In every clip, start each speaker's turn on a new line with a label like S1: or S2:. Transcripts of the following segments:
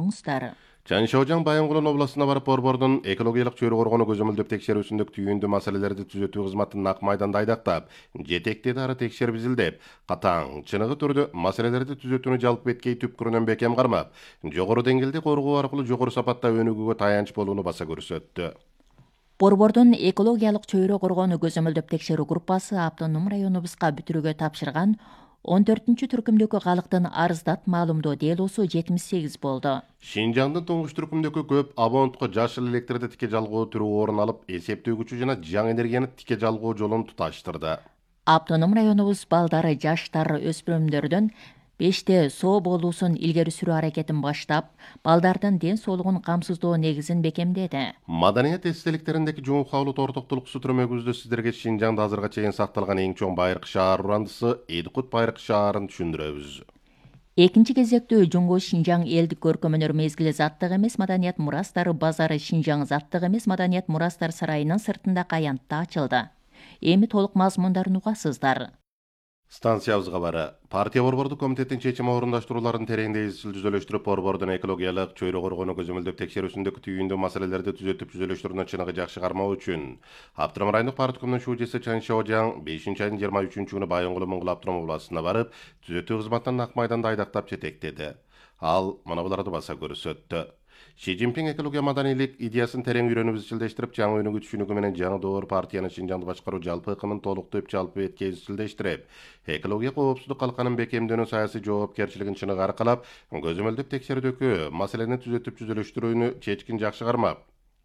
S1: туруңуздар.
S2: Чаншаожаң Байынгулун областына барып Борбордун экологиялык чөйрө коргону көзөмөлдөп текшерүүсүндөгү түйүндүү маселелерди түзөтүү кызматын нак майданда айдактап, жетектеди ары текшерип изилдеп, катаң, чыныгы түрдө маселелерди түзөтүүнү жалпы эткей түпкүрүнөн бекем кармап, жогору деңгээлде коргоо аркылуу жогору сапатта өнүгүүгө таянч болууну баса көрсөттү.
S1: Борбордун экологиялык чөйрө коргоону көзөмөлдөп текшерүү группасы автоном районубузга бүтүрүүгө тапшырган 14-түркүмдөгү калктын арыздат маалымдоо делосу 78 болду.
S2: Шинжаңдын туңгуч түркүмдөгү көп абонентко жашыл электрди тике жалгоо түрү орун алып, эсептөөгүчү жана жаңы энергияны тике жалгоо жолун туташтырды.
S1: Автоном районубуз балдары, жаштар, өспүрүмдөрдөн 5 соо болуусун илгери сүрүү аракетин баштап, балдардын ден соолугун камсыздоо негизин бекемдеди.
S2: Маданият эстеликтериндеги жуун кабыл тортоктулук сүтүрмөгүбүздө сиздерге Шинжаңда азырга чейин сакталган эң чоң байыркы шаар урандысы Эдикут байыркы шаарын түшүндүрөбүз.
S1: Экинчи кезектүү Жуңго Шинжаң элдик көркөмөнөр мезгили заттык эмес маданият мурастары базары Шинжаң заттык эмес маданият мурастар сарайынын сыртындагы аянтта ачылды. Эми толук мазмундарын угасыздар.
S2: Станциябызга бары партия борбордук комитеттин чечими орундаштырууларын тереңдей изчил түзөлөштүрүп, борбордун экологиялык чөйрө коргоону көзөмөлдөп текшерүүсүндөгү түйүндүү маселелерди түзөтүп түзөлөштүрүүнүн чыныгы жакшы кармоо үчүн Автоном райондук парткомдун шүүжеси Чаншаожаң 5-айдын 23-күнү Байынгул Моңгул Автоном областына барып, түзөтүү кызматынан нак майданда айдактап жетектеди. Ал мына буларды баса көрсөттү. Ши Цзиньпин экология маданийлик идеясын терең үйрөнүп изчилдештирип, жаңы өнүгүү түшүнүгү менен жаңы доор партияны Шинжаңды башкаруу жалпы ыкымын толуктуп, жалпы этке изчилдештирип, экология коопсуздук калканын бекемдөөнү саясий жоопкерчилигин чыныгы аркалап, көзөмөлдөп текшерүүдөгү маселени түзөтүп түзөлөштүрүүнү чечкин жакшы кармап,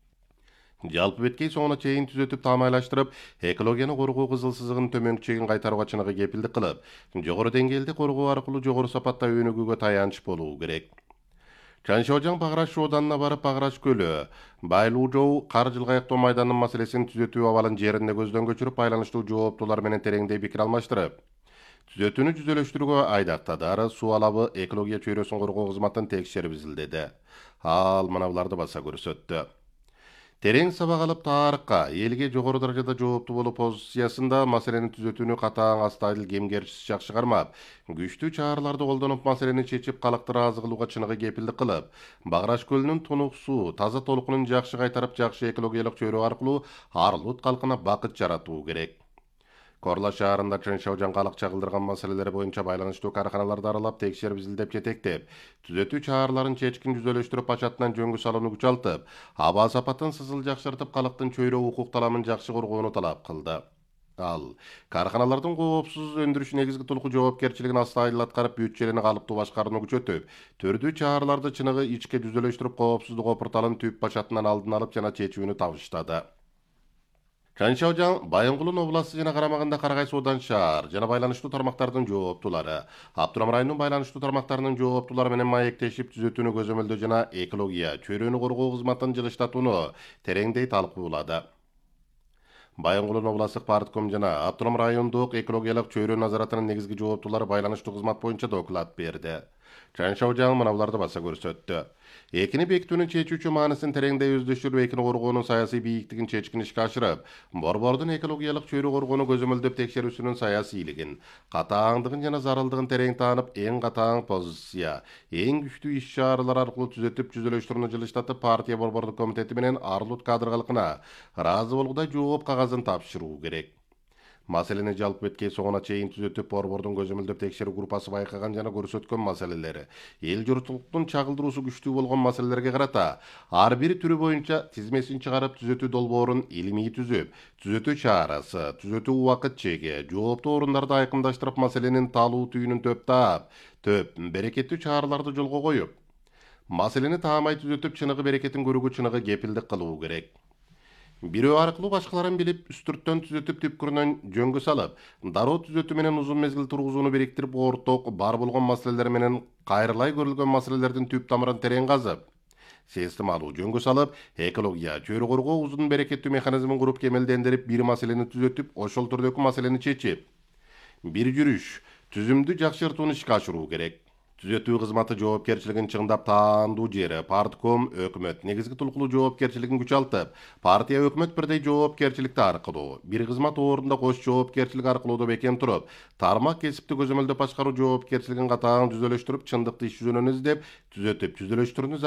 S2: жалпы беткей соңуна чейин түзөтүп таамайлаштырып, экологияны коргоо кызыл сызыгынын төмөнкү чегин кайтарууга чыныгы кепилдик кылып, жогору деңгээлде коргоо аркылуу жогору сапатта өнүгүүгө таянч болуу керек. Чаншаожаң Баграш Оданына барып, Баграш көлү, Байлуу кар жылгаяктоо майданынын маселесин түзөтүү абалын жеринде көздөн көчүрүп, байланыштуу жооптуулар менен тереңдей пикир алмаштырып, түзөтүүнү түзөлөштүрүүгө айдактады. Ары суу алабы экология чөйрөсүн коргоо кызматын текшерип изилдеди. Ал мына буларды баса көрсөттү. Терең сабак алып тарыхка, элге жогору даражада жооптуу болуу позициясында маселени түзөтүүнү катаң, астайыл, кемгерчisiz жакшы кармап, күчтүү чараларды колдонуп маселени чечип, калкты ыраазы кылууга чыныгы кепилдик кылып, Баграш көлүнүн тунук суу, таза толкунун жакшы кайтарып, жакшы экологиялык чөйрө аркылуу Арлут калкына бакыт жаратуу керек. Корла шаарында Чаншаожаң калк чагылдырган маселелери боюнча байланыштуу карканаларды аралап, текшерип изилдеп жетектеп, түзөтүү чараларын чечкин түзөлөштүрүп, башатынан жөнгө салууну күч аба сапатын сызыл жакшыртып, калктын чөйрө укук таламын жакшы коргоону талап кылды. Ал карканалардын коопсуз өндүрүш негизги толуку жоопкерчилигин астайыл аткарып, бюджетини калыптуу башкарууну күчөтүп, төрдүү чараларды чыныгы ичке түзөлөштүрүп, коопсуздук опурталын түп башатынан алдын алып жана чечүүнү табыштады. Чаншаожаң Байынгул областы жана карамагында Карагай Соодан шаар жана байланыштуу тармактардын жооптуулары, Автоном районунун байланыштуу тармактарынын жооптуулары менен маектешип, түзөтүүнү көзөмөлдөө жана экология чөйрөнү коргоо кызматын жылыштатууну тереңдей талкуулады. Байынгул областык партком жана Автоном райондук экологиялык чөйрө назаратынын негизги жооптуулары байланыштуу кызмат боюнча доклад берди. Чаншаожаң мына буларды баса көрсөттү. Экини бекитүүнүн чечүүчү маанисин тереңдей өздөштүрүп, экини коргоонун саясий бийиктигин чечкин ишке ашырып, борбордун экологиялык чөйрө коргоону көзөмөлдөп текшерүүсүнүн саясийлигин, катааңдыгын жана зарылдыгын терең таанып, эң катаң позиция, эң күчтүү иш-чаралар аркылуу түзөтүп, түзөлөштүрүүнү жылыштатып, партия борбордук комитети менен Арлут кадр калкына ыраазы болгудай жооп кагазын тапшыруу керек. Маселени жалпы беткей соңуна чейин түзөтүп, борбордун көзөмөлдөп текшерүү группасы байкаган жана көрсөткөн маселелери, эл журтчулуктун чагылдыруусу күчтүү болгон маселелерге карата ар бир түрү боюнча тизмесин чыгарып, түзөтүү долбоорун илимий түзүп, түзөтүү чарасы, түзөтүү убакыт чеги, жооптуу орундарды айкындаштырып, маселенин талуу түйүнүн төп берекеттүү чараларды жолго коюп, маселени таамай түзөтүп, чыныгы берекетин көрүүгө чыныгы кепилдик кылуу керек. Бирөө аркылуу башкаларын билип, үстүрттөн түзөтүп, түпкүрүнөн жөнгө салып, дароо түзөтүү менен узун мезгил тургузууну бириктирип, орток бар болгон маселелер менен кайрылай көрүлгөн маселелердин түп тамырын терең казып, системалуу жөнгө салып, экология чөйрө коргоо узун берекеттүү механизмин куруп, кемелдендирип, бир маселени түзөтүп, ошол түрдөгү маселени чечип, бир жүрүш, түзүмдү жакшыртууну ишке ашыруу керек. Түзөтүү кызматы жоопкерчилигин чыңдап таандуу жери партком, өкмөт негизги толкулуу жоопкерчилигин күчалтып, партия өкмөт бирдей жоопкерчиликти аркылуу, бир кызмат ордунда кош жоопкерчилик аркылуу да бекем туруп, тармак кесипти көзөмөлдөп башкаруу жоопкерчилигин катаң түзөлөштүрүп, чындыкты иш жүзүнөн издеп, түзөтүп, түзөлөштүрүүнү